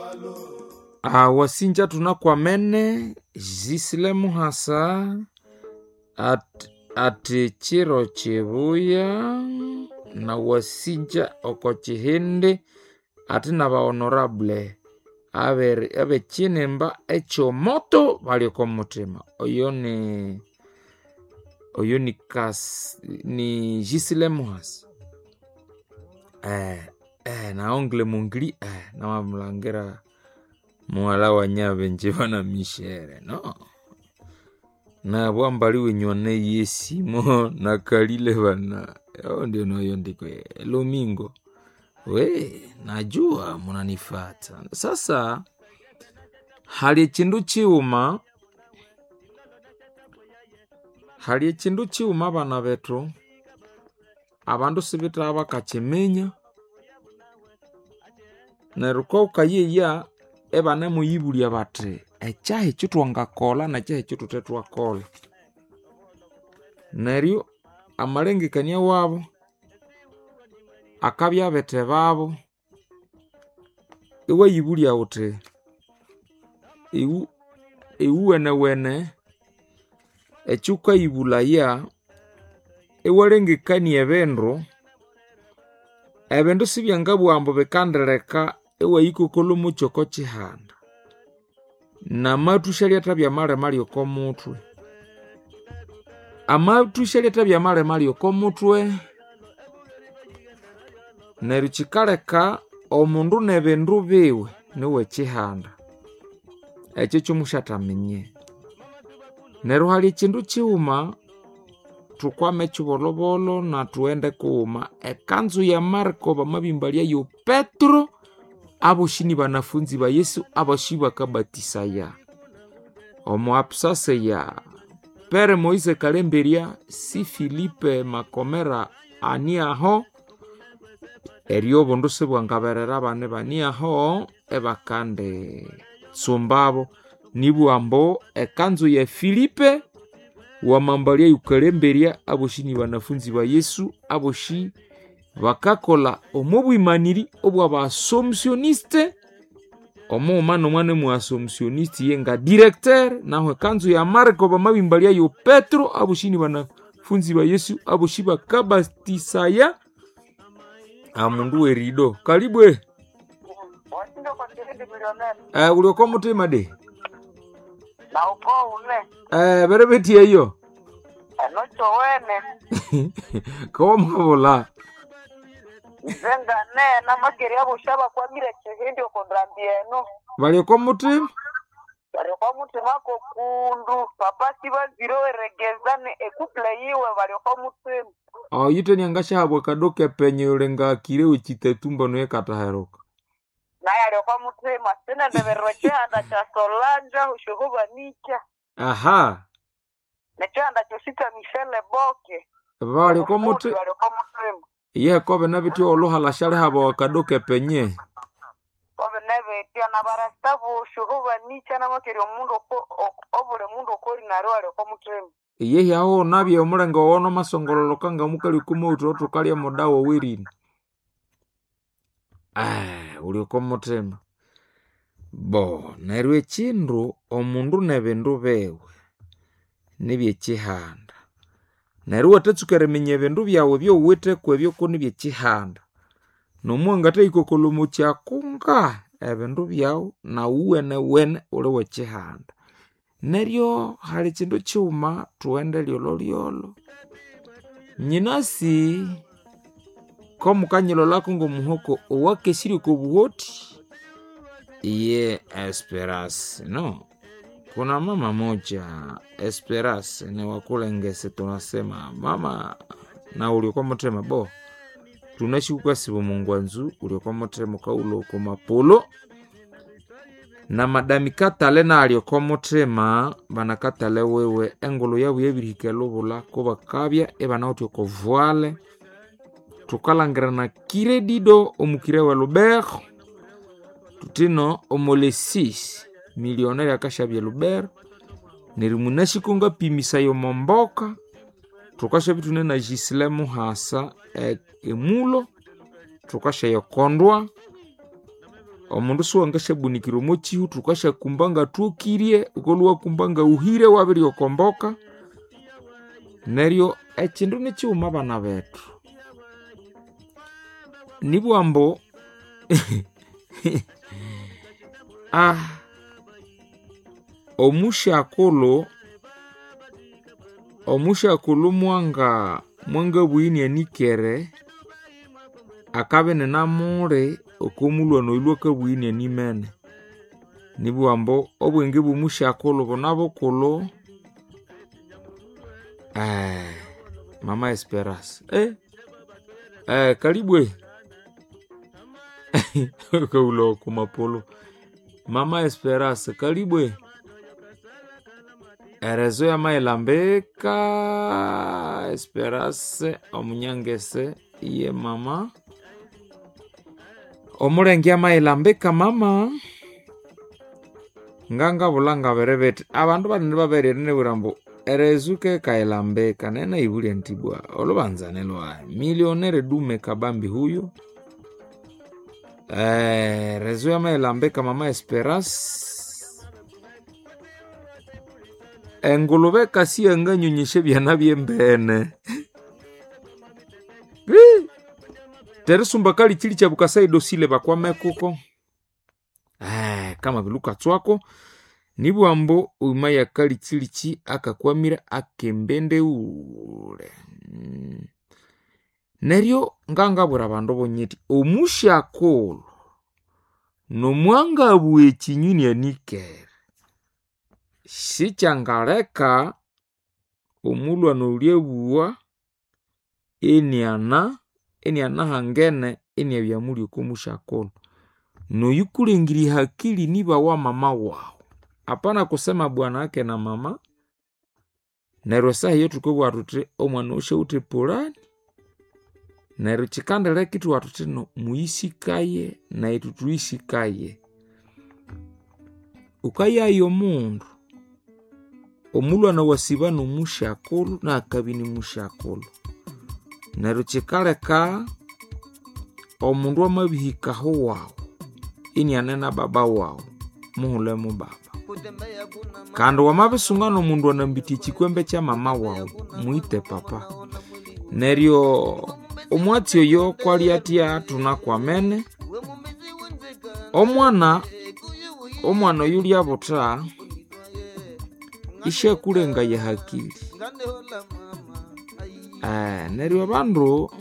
Wasinja tunakwamene Gisle Muhasa ati chiro chibuya na wasinja okochihindi ati na honorable abe chinemba echo moto bali kwa mutima. Oyo ni Gisle Muhasa na ongle mungli na wamlangira mwala wa nyabe njibana mishere no na bwambaliwe nyone yesimo na kalile bana ndio noyo ndiko Lomingo we najua munanifata sasa. Hali chindu chiuma bana betu abandu sibita bakachemenya neruko kayeya ebane muyibulia bate echahe chitwanga kola na chahe chitutetwa kola neryo amalengekania wabo akabya bete babo ewe yibulia uti wene echuka yibulaya ewalengekania ebendo sibyangabwambo bekandeleka ewe yikokolo muchoko chihanda na matushalia tabya mali okomutwe amatushalia tabya mali okomutwe neruchikaleka omundu nebendu biwe niwe chihanda echo chumushatamenye neru hali chindu chiuma tukwame chubolobolo na tuende kuuma ekanzu ya Marko bamabimbalia yo Petro aboshini banafunzi ba Yesu abashiba kabatisa ya omuapsase ya Pere Moise Kalemberia si Filipe Makomera aniaho eryo bondo sebwangaberera bane baniaho ebakande sumbabo nibuambo ekanzu ya Filipe wamambalia yukalemberia aboshini banafunzi ba Yesu aboshi bakakola omubwimaniri obwa basomsioniste omumano mwane mu asomsioniste yenga directeur naho kanzu ya Marko bamabimbalia yo Petro aboshini banafunzi ba Yesu aboshi bakabatisaya amundu erido kalibwe ulioko mutima de na upo une berebeti eyo no chowene ko mwabola zenga ne na mageri abo shaba kwa mire chehindi okondrambieno bali ko mutima ko kundu papa siba zero regezane ekuple yiwe bali ko mutima yiteni angasha habwe kadoke penye ulenga kire uchitetumba no ekataheroka na yale kwa mutima sina ndeberwechea ndacha solanja ushuhuba nicha aha necha ndacha sita Michelle Boke bali ko mutima ye kobe nabiti olohala shale habo kadoke penye kobe nebe na barastabu ushuhuba nicha na makeri omundu obule mundu okori naro ale ko mutima ye yaho nabye omulenga wono masongololo kanga mukali kumoto tukalya modawo wirini ulioko mutima bo nerwe chindu omundu nebendu bewe nibye chihanda nerwe atatsukere menye bendu byawe byo wite kwebyo ko nibye chihanda no mwangata ikokolomo chakunga ebendu byawe na uwene ule we chihanda neryo hali chindu chuma tuende lyolo nyinasi komu kanyilo lako ngomuhoko owake shiri ko buhoti iye Esperance no kuna mama moja Esperance ni wakulengese tunasema mama na ulioko mutema bo tunashikuka sibo mungwanzu ulioko mutema kaulo ko mapolo na madami katale na alioko mutema bana katale wewe engolo yabu yebirikelo bula ko bakabya ebana otyo voile tukalangira na kiredido omukire wa Lubert tutino omole 6 millionnaire akashabye Lubert nerimunashikunga pimisa yo momboka tukashabitune na Gisle Muhasa emulo tukasha yokondwa omundu suwangasha bunikiro mochihu tukasha kumbanga tukirie ukoluwa kumbanga uhire wabiri okomboka neryo echindu nichiuma bana betu nibwambo omushakolo mwanga bwini anikere akabe nenamure okomulwa noilwa kabwini animene nibwambo obwenge bumushakolo bonabokolo mama Esperas karibwe kaulo kumapolo mama Esperas karibwe erezo ya mailambeka Esperas omunyangese iye mama omurenge mailambeka mama nganga bulanga berebete abandu banene baberene burambo erezuke kailambeka nena ibuli ntibwa olobanzane lwa millionaire dume kabambi huyu rezo ya mailambeka mama Esperas engulube kasi anganyunyishe byana byembene teresumba kali chili cha bukasaido sile bakwame kuko kama biluka twako nibwambo umaya kali chili chi akakwamira akembende ule neryo nganga bura bandu bonyeti omushakolo no mwanga bwe chinyuni anikere sichangaleka omulwa nolyebuwa eniana hangene enia byamuli komushakolo no yukulingiri hakili niba wa mama wao apana kusema bwana yake na mama nero saa hiyo tuko watutre omwana ushe ute polani nero chikandele kitu watutre no muisikaye na itutuisikaye ukaya iyo mundu omulwa na wasiba no mushakolo na akabini mushakolo nero chikaleka omundu amabihikaho wao ini anena baba wao muhule mu baba kandi wamabisunga no mundu anambiti chikwembe cha mama wao muite papa neryo omwati oyo kwali atia tunakwamene omwana yuli abota ishe kulenga ya hakili neryo bandu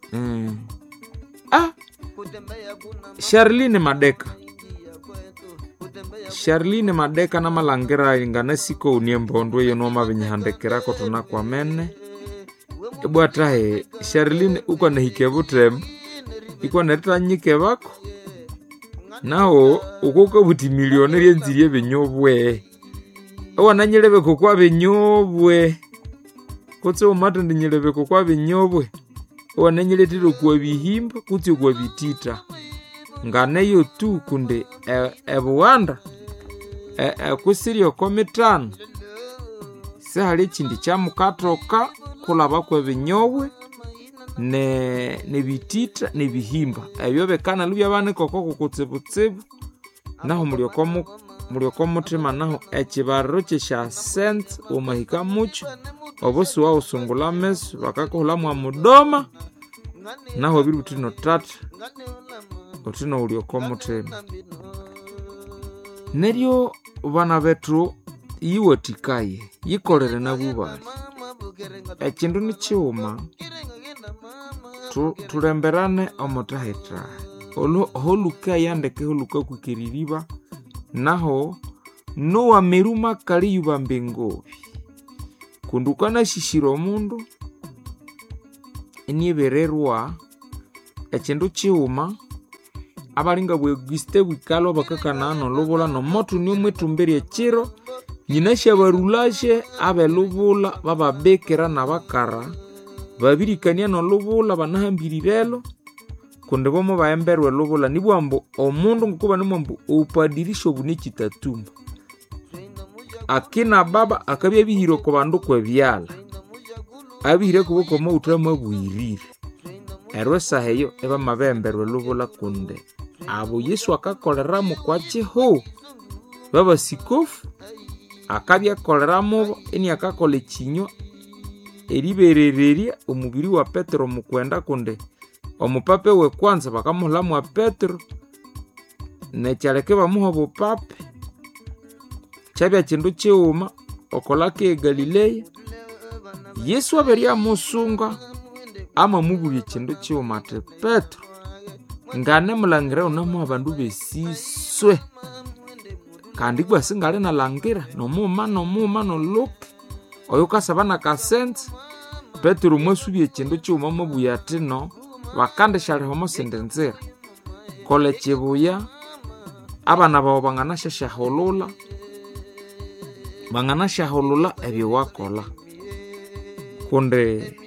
Charline Madeka na malangira ingana siko uniembondo yeno mabinyihandekerako tunakwamene ebwatahe Charline uko nehikebutem iko netanyike bako nao ukoka buti milioneri enziriye benyobwe owananyelebe kokwa benyobwe kutse omata ndinyelebe kokwa benyobwe owananyeletiro kwa bihimba kutse kwa bitita nganeyo tu kunde ebuwanda kusirio komitano sehali chindi cha mukatoka kulaba kwa binyobwe ne bitita ne bihimba ebyo bekana lubya bane koko kukutsebu naho muliyoko mutima naho ekibarro kyesha cent omahika mucho obosi wa usungula mesu bakakola mu mudoma naho biri butino tatu otino uliyoko mutima neryo bana betu yiwotikaye yikolere na bubali ekindu ni chiuma tulemberane omutahitra holuka yandeke holuka kukiririba naho nowa meruma kali yubambe ngobi kundukana shishiro mundu enibererwa ekindu chiuma abalinga bwegiste bwikalo bakakanano lobola no motu ni omwetumberi echiro nyinasha barulashe abelubula bababekera nabakara babirikania no lubula banahambirirelo kunde bomo baemberwe lubula nibwambo omundu ngukuba nimwambo upadirisho buniki tatumba akina baba akabya bihiro ko bandu kwebyala abihire kuboko mo utramo bwirire erwesa heyo eba mabemberwe lubula kunde abo Yesu akakoleramo kwa cheho baba sikofu akabya koleramo eni akakole kinyo eriberereria omubiri wa Petero mukwenda kunde omupape we kwanza bakamuhulamu wa Petero nekyaleke bamuha bupape kyabya kindu kiwuma okolake Galilea. Yesu aberia musunga ama mubuli kindu kiwuma ati Petero ngane mulangira unamu abandu besiswe kandi gwa singale na langira nomuma noluke oyo kasabana kasense. Petero mwesubye kindu kiwuma mubuya ati no bakande shali homo sendenzera kole kibuya abana bawo banganashahulula ebyo wakola kunde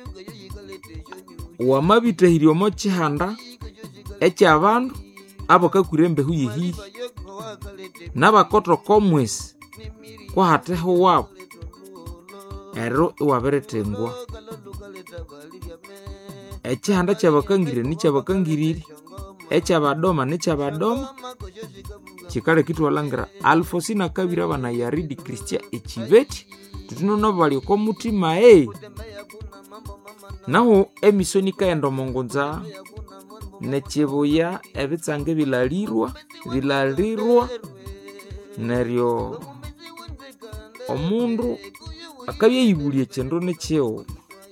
wamabitahiryo mo kihanda ekyabandu abakakwirembe huyihihi nabakoto komwesi kwahateho wabo ero iwaberetengwa ekihanda kyabakangire nikyabakangiriri ekyabadoma nikyabadoma kikale kitwalangira Alfosina kabira bana yaridi Kristia ekibeti tutunono bali ko mutima naho emisoni kaendo mongonza nekibuya ebitsange bilalirwa neryo omundu akabye yibulie kendo nekyeo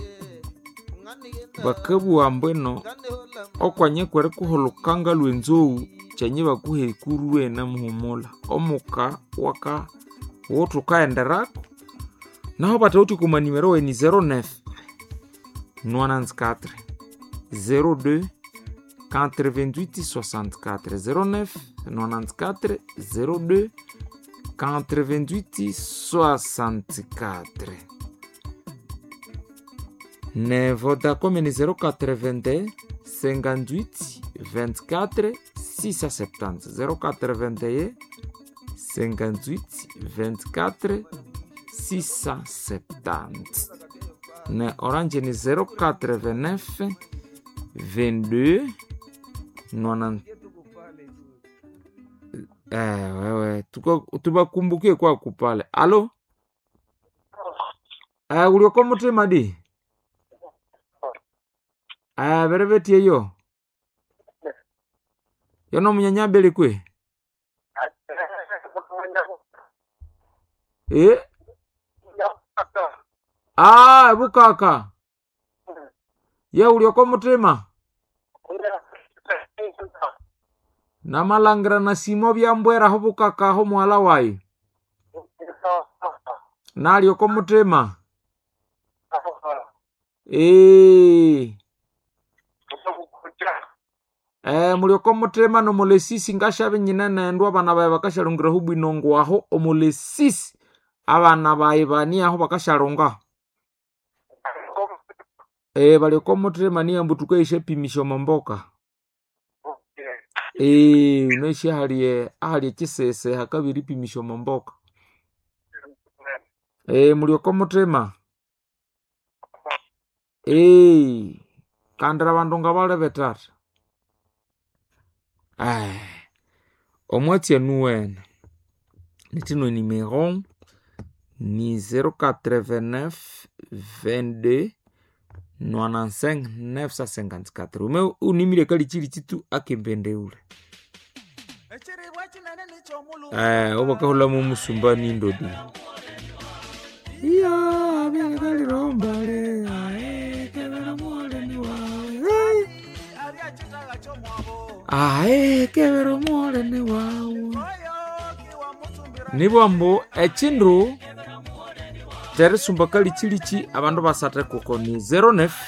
bakabuwa mbweno okwanye kwere kuholukanga lwenzou kyenye bakuhe kuruwe na muhumula omuka waka wotu kaenderako naho batauti kuma nimero we ni 09 94 02 88 64 09 94 02 88 64. Ne Vodacom ni 081 58 24 670 081 58 24 670. Ne Orange ni 089 22 90. Wewe tubakumbukie kwa kupale. Alo? Ulioko mutima di? Berebetie yo. Yono munyanyabeli kwe? Bukaka. Ye ulioko mutima? Namalangira na simo byambwera ho bukaka ho mwala wayi. Nali oko mutima? Mulioko mutima no mulesisi ngashabe nyina nendwa bana baye bakashalungira hu bwinongo aho omulesisi abana baye bani aho bakashalunga. Bali ko mutima ni ambutuka ishe pimisho mamboka. Neshi hali kisese hakabiri pimisho mamboka. Mulioko mutima? Kandara bandonga bale betata. Omwatie nuwen. Nitino numéro ni 089 22 95 954. Ume unimire kali chili chitu akembende ule. Obaka hula mumusumba nindodi. Bia kali rombale. Kevera mwale ni wawe. Kevera mwale ni wawe. Nibambo echindu tere sumba kali chilichi abandu basate koko ni 09